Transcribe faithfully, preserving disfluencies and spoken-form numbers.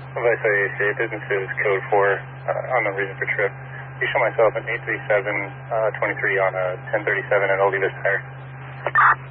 Vice A A C, business is code four uh, on the reason for trip. You show myself an eight three seven twenty-three on a ten thirty-seven at Olivas Tire.